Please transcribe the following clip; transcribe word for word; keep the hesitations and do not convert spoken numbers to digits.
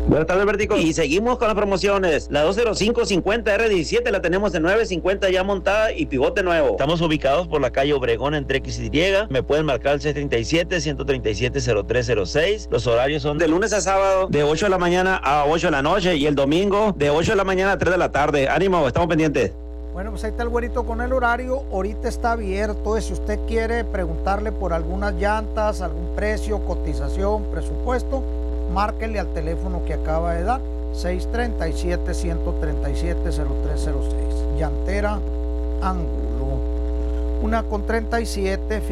Buenas tardes, Vertico. Y seguimos con las promociones. La dos cero cinco cincuenta R diecisiete la tenemos en nueve cincuenta ya montada y pivote nuevo. Estamos ubicados por la calle Obregón entre X y Y. Me pueden marcar el seis tres siete, uno tres siete, cero tres cero seis. Los horarios son de lunes a sábado de ocho de la mañana a ocho de la noche y el domingo de ocho de la mañana a tres de la tarde. Ánimo, estamos pendientes. Bueno, pues ahí está el güerito con el horario. Ahorita está abierto. Si usted quiere preguntarle por algunas llantas, algún precio, cotización, presupuesto, márquele al teléfono que acaba de dar, seis tres siete, uno tres siete, cero tres cero seis. Llantera Ángulo. Una con treinta y siete.